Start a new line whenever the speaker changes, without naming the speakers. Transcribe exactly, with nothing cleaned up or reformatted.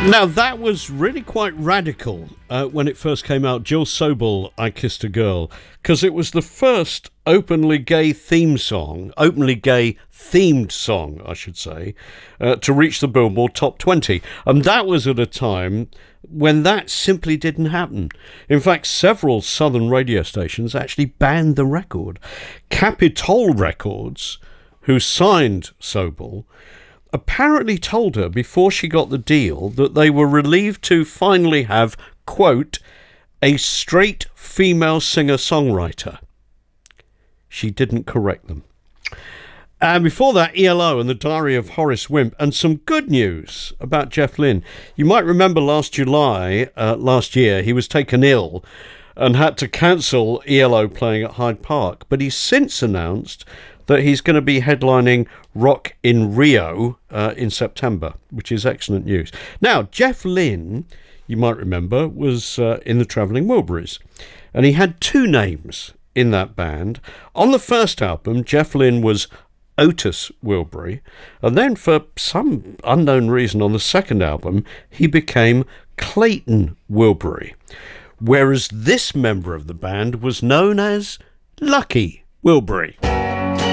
Now, that was really quite radical uh, when it first came out. Jill Sobel, I Kissed a Girl, because it was the first openly gay theme song, openly gay themed song, I should say, uh, to reach the Billboard Top twenty. And that was at a time when that simply didn't happen. In fact, several southern radio stations actually banned the record. Capitol Records, who signed Sobel, apparently told her before she got the deal that they were relieved to finally have, quote, a straight female singer-songwriter. She didn't correct them. And before that, E L O and the Diary of Horace Wimp, and some good news about Jeff Lynne. You might remember last July, uh, last year, he was taken ill and had to cancel E L O playing at Hyde Park, but he's since announced that he's going to be headlining Rock in Rio uh, in September, which is excellent news. Now, Jeff Lynne, you might remember, was uh, in the Travelling Wilburys, and he had two names in that band. On the first album, Jeff Lynne was Otis Wilbury, and then for some unknown reason on the second album, he became Clayton Wilbury, whereas this member of the band was known as Lucky Wilbury.